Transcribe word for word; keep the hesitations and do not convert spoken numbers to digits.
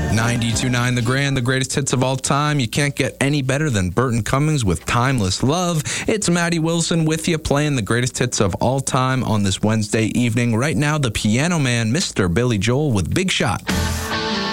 ninety-two point nine The Grand, the greatest hits of all time. You can't get any better than Burton Cummings with Timeless Love. It's Maddie Wilson with you, playing the greatest hits of all time on this Wednesday evening. Right now, the Piano Man, Mister Billy Joel with Big Shot.